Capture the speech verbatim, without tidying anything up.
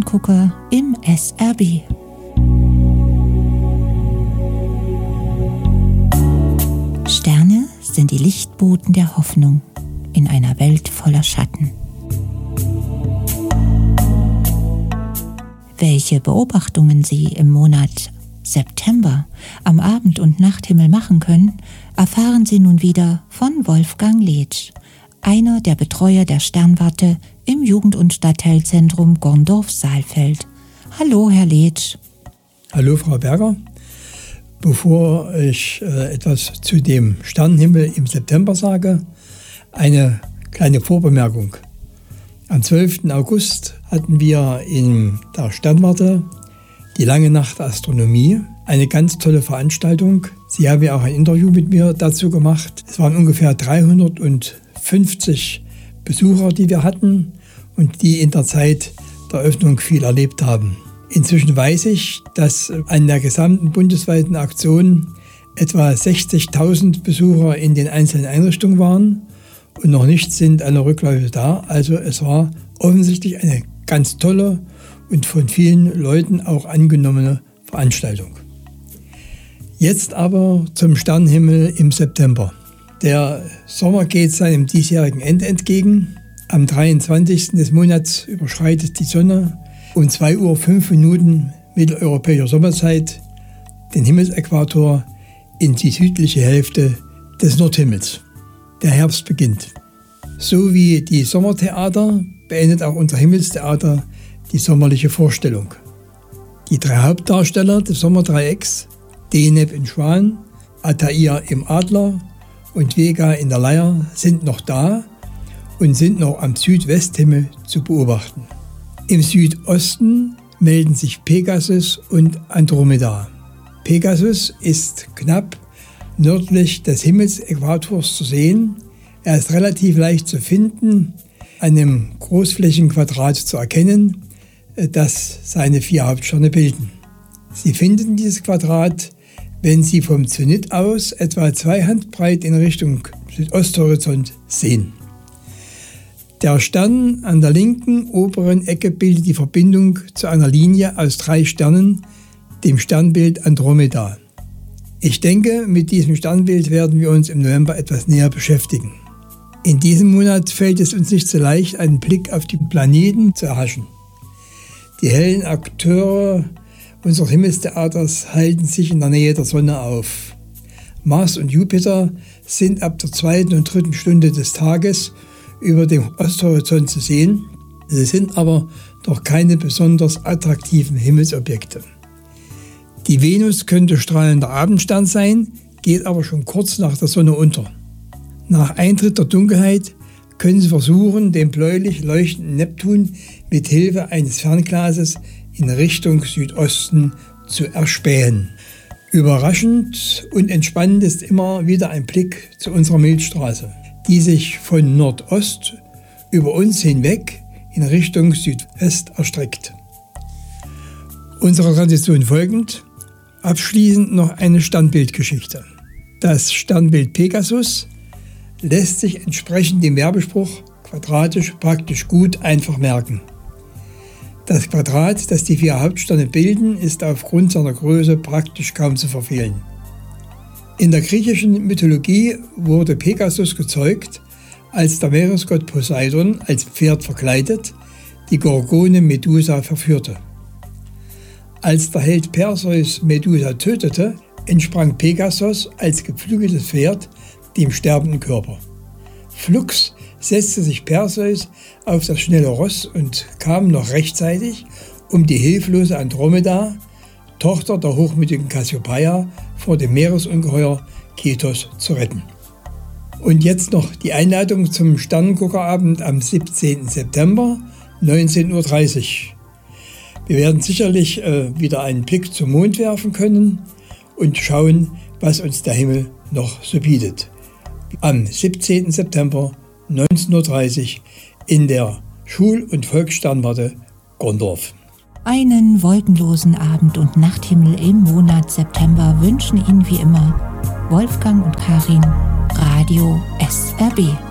Sterngucker im S R B. Sterne sind die Lichtboten der Hoffnung in einer Welt voller Schatten. Welche Beobachtungen Sie im Monat September am Abend- und Nachthimmel machen können, erfahren Sie nun wieder von Wolfgang Letsch, einer der Betreuer der Sternwarte im Jugend- und Stadtteilzentrum Gondorf-Saalfeld. Hallo, Herr Letsch. Hallo, Frau Berger. Bevor ich äh, etwas zu dem Sternenhimmel im September sage, eine kleine Vorbemerkung. Am zwölften August hatten wir in der Sternwarte die lange Nacht Astronomie, eine ganz tolle Veranstaltung. Sie haben ja auch ein Interview mit mir dazu gemacht. Es waren ungefähr dreihundertfünfzig Besucher, die wir hatten und die in der Zeit der Öffnung viel erlebt haben. Inzwischen weiß ich, dass an der gesamten bundesweiten Aktion etwa sechzigtausend Besucher in den einzelnen Einrichtungen waren und noch nicht sind alle Rückläufe da. Also es war offensichtlich eine ganz tolle und von vielen Leuten auch angenommene Veranstaltung. Jetzt aber zum Sternenhimmel im September. Der Sommer geht seinem diesjährigen Ende entgegen. Am dreiundzwanzigsten des Monats überschreitet die Sonne um zwei Uhr fünf Minuten mitteleuropäischer Sommerzeit den Himmelsäquator in die südliche Hälfte des Nordhimmels. Der Herbst beginnt. So wie die Sommertheater beendet auch unser Himmelstheater die sommerliche Vorstellung. Die drei Hauptdarsteller des Sommerdreiecks, Deneb in Schwan, Altair im Adler und Vega in der Leier, sind noch da und sind noch am Südwesthimmel zu beobachten. Im Südosten melden sich Pegasus und Andromeda. Pegasus ist knapp nördlich des Himmelsäquators zu sehen. Er ist relativ leicht zu finden, an einem Großflächenquadrat zu erkennen, das seine vier Hauptsterne bilden. Sie finden dieses Quadrat, wenn Sie vom Zenit aus etwa zwei Handbreit in Richtung Südosthorizont sehen. Der Stern an der linken oberen Ecke bildet die Verbindung zu einer Linie aus drei Sternen, dem Sternbild Andromeda. Ich denke, mit diesem Sternbild werden wir uns im November etwas näher beschäftigen. In diesem Monat fällt es uns nicht so leicht, einen Blick auf die Planeten zu erhaschen. Die hellen Akteure unseres Himmelstheaters halten sich in der Nähe der Sonne auf. Mars und Jupiter sind ab der zweiten und dritten Stunde des Tages über dem Osthorizont zu sehen. Sie sind aber doch keine besonders attraktiven Himmelsobjekte. Die Venus könnte strahlender Abendstern sein, geht aber schon kurz nach der Sonne unter. Nach Eintritt der Dunkelheit können Sie versuchen, den bläulich leuchtenden Neptun mit Hilfe eines Fernglases in Richtung Südosten zu erspähen. Überraschend und entspannend ist immer wieder ein Blick zu unserer Milchstraße, die sich von Nordost über uns hinweg in Richtung Südwest erstreckt. Unserer Tradition folgend, abschließend noch eine Sternbildgeschichte. Das Sternbild Pegasus lässt sich entsprechend dem Werbespruch quadratisch praktisch gut einfach merken. Das Quadrat, das die vier Hauptsterne bilden, ist aufgrund seiner Größe praktisch kaum zu verfehlen. In der griechischen Mythologie wurde Pegasus gezeugt, als der Meeresgott Poseidon als Pferd verkleidet die Gorgone Medusa verführte. Als der Held Perseus Medusa tötete, entsprang Pegasus als geflügeltes Pferd dem sterbenden Körper. Flugs setzte sich Perseus auf das schnelle Ross und kam noch rechtzeitig, um die hilflose Andromeda, Tochter der hochmütigen Kassiopeia, vor dem Meeresungeheuer Ketos zu retten. Und jetzt noch die Einladung zum Sternenguckerabend am siebzehnten September, neunzehn Uhr dreißig. Wir werden sicherlich äh, wieder einen Blick zum Mond werfen können und schauen, was uns der Himmel noch so bietet. Am siebzehnten September, neunzehn Uhr dreißig in der Schul- und Volkssternwarte Gondorf. Einen wolkenlosen Abend- und Nachthimmel im Monat September wünschen Ihnen wie immer Wolfgang und Karin, Radio S R B.